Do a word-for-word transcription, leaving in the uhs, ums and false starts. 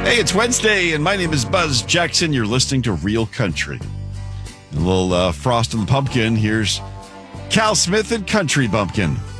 Hey, it's Wednesday, and my name is Buzz Jackson. You're listening to Real Country. A little uh, Frost on the Pumpkin. Here's Cal Smith and Country Bumpkin.